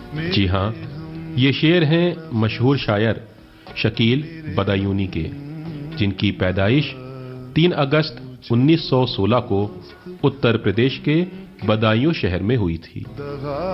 जी हाँ, ये शेर हैं मशहूर शायर शकील बदायूनी के, जिनकी पैदाइश 3 अगस्त 1916 को उत्तर प्रदेश के बदायूं शहर में हुई थी।